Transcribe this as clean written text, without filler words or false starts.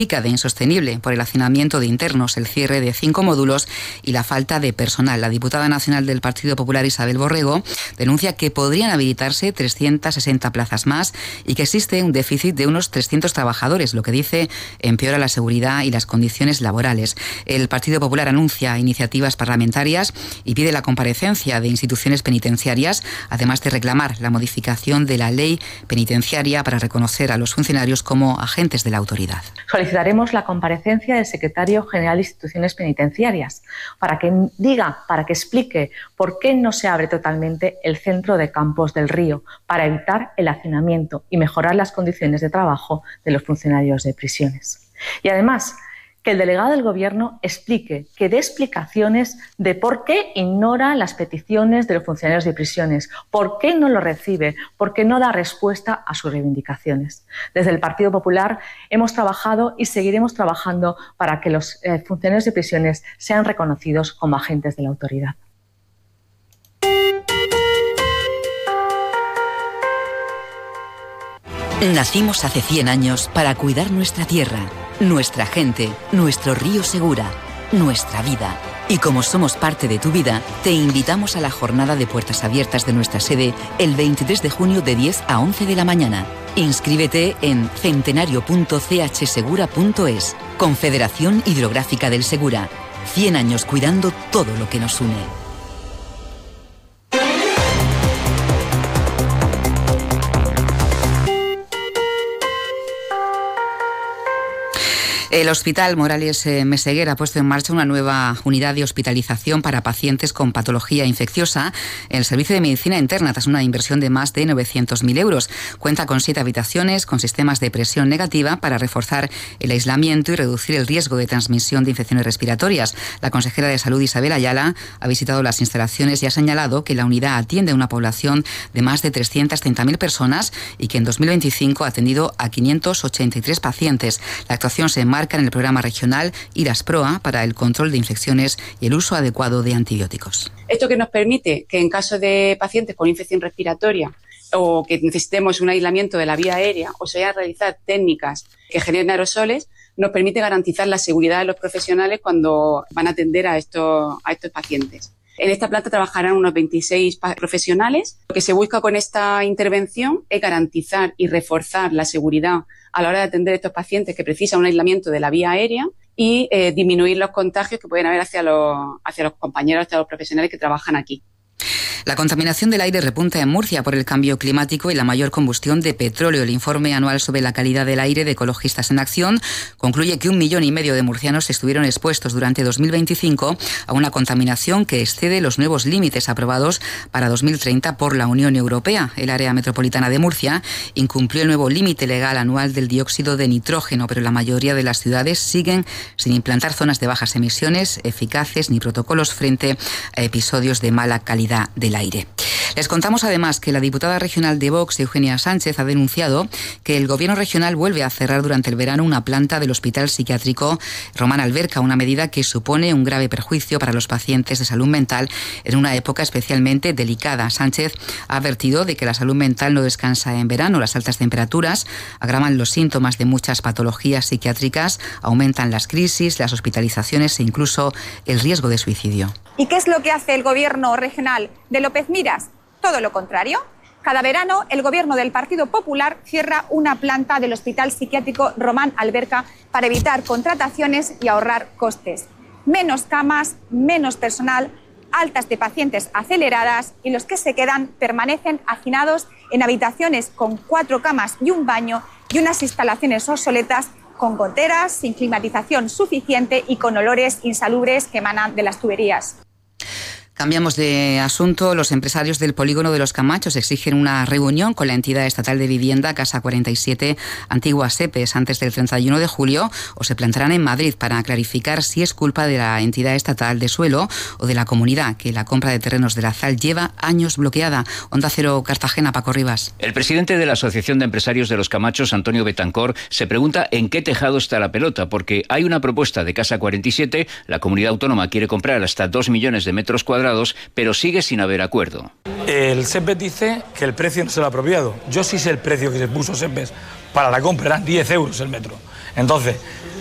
de insostenible por el hacinamiento de internos, el cierre de 5 módulos y la falta de personal. La diputada nacional del Partido Popular, Isabel Borrego, denuncia que podrían habilitarse 360 plazas más y que existe un déficit de unos 300 trabajadores, lo que dice empeora la seguridad y las condiciones laborales. El Partido Popular anuncia iniciativas parlamentarias y pide la comparecencia de instituciones penitenciarias, además de reclamar la modificación de la ley penitenciaria para reconocer a los funcionarios como agentes de la autoridad. Solicitaremos la comparecencia del secretario general de instituciones penitenciarias para que explique por qué no se abre totalmente el centro de Campos del Río para evitar el hacinamiento y mejorar las condiciones de trabajo de los funcionarios de prisiones. Y además, que el delegado del Gobierno que dé explicaciones de por qué ignora las peticiones de los funcionarios de prisiones, por qué no lo recibe, por qué no da respuesta a sus reivindicaciones. Desde el Partido Popular hemos trabajado y seguiremos trabajando para que los funcionarios de prisiones sean reconocidos como agentes de la autoridad. Nacimos hace 100 años para cuidar nuestra tierra, nuestra gente, nuestro río Segura, nuestra vida. Y como somos parte de tu vida, te invitamos a la jornada de puertas abiertas de nuestra sede el 23 de junio de 10 a 11 de la mañana. Inscríbete en centenario.chsegura.es. Confederación Hidrográfica del Segura. 100 años cuidando todo lo que nos une. El Hospital Morales Meseguer ha puesto en marcha una nueva unidad de hospitalización para pacientes con patología infecciosa en el Servicio de Medicina Interna, tras una inversión de más de 900.000 euros. Cuenta con 7 habitaciones, con sistemas de presión negativa para reforzar el aislamiento y reducir el riesgo de transmisión de infecciones respiratorias. La consejera de Salud, Isabel Ayala, ha visitado las instalaciones y ha señalado que la unidad atiende a una población de más de 330.000 personas y que en 2025 ha atendido a 583 pacientes. La actuación se enmarca en el programa regional IRAS-PROA para el control de infecciones y el uso adecuado de antibióticos. Esto que nos permite que en caso de pacientes con infección respiratoria o que necesitemos un aislamiento de la vía aérea o sea realizar técnicas que generen aerosoles, nos permite garantizar la seguridad de los profesionales cuando van a atender a estos pacientes. En esta planta trabajarán unos 26 profesionales. Lo que se busca con esta intervención es garantizar y reforzar la seguridad a la hora de atender a estos pacientes que precisan un aislamiento de la vía aérea y disminuir los contagios que pueden haber hacia los compañeros, hacia los profesionales que trabajan aquí. La contaminación del aire repunta en Murcia por el cambio climático y la mayor combustión de petróleo. El informe anual sobre la calidad del aire de Ecologistas en Acción concluye que 1,5 millones de murcianos estuvieron expuestos durante 2025 a una contaminación que excede los nuevos límites aprobados para 2030 por la Unión Europea. El área metropolitana de Murcia incumplió el nuevo límite legal anual del dióxido de nitrógeno, pero la mayoría de las ciudades siguen sin implantar zonas de bajas emisiones eficaces ni protocolos frente a episodios de mala calidad del aire. Les contamos además que la diputada regional de Vox, Eugenia Sánchez, ha denunciado que el gobierno regional vuelve a cerrar durante el verano una planta del Hospital Psiquiátrico Román Alberca, una medida que supone un grave perjuicio para los pacientes de salud mental en una época especialmente delicada. Sánchez ha advertido de que la salud mental no descansa en verano. Las altas temperaturas agravan los síntomas de muchas patologías psiquiátricas, aumentan las crisis, las hospitalizaciones e incluso el riesgo de suicidio. ¿Y qué es lo que hace el gobierno regional de López Miras? Todo lo contrario. Cada verano, el gobierno del Partido Popular cierra una planta del Hospital Psiquiátrico Román Alberca para evitar contrataciones y ahorrar costes. Menos camas, menos personal, altas de pacientes aceleradas y los que se quedan permanecen hacinados en habitaciones con 4 camas y un baño y unas instalaciones obsoletas con goteras, sin climatización suficiente y con olores insalubres que emanan de las tuberías. Cambiamos de asunto. Los empresarios del polígono de Los Camachos exigen una reunión con la entidad estatal de vivienda Casa 47, antigua SEPES, antes del 31 de julio o se plantarán en Madrid para clarificar si es culpa de la entidad estatal de suelo o de la comunidad, que la compra de terrenos de la ZAL lleva años bloqueada. Onda Cero Cartagena, Paco Rivas. El presidente de la Asociación de Empresarios de Los Camachos, Antonio Betancor, se pregunta en qué tejado está la pelota, porque hay una propuesta de Casa 47, la comunidad autónoma quiere comprar hasta 2 millones de metros cuadrados, pero sigue sin haber acuerdo. El SEPES dice que el precio no es el apropiado. Yo sí sé el precio que se puso SEPES para la compra, eran 10 euros el metro. Entonces,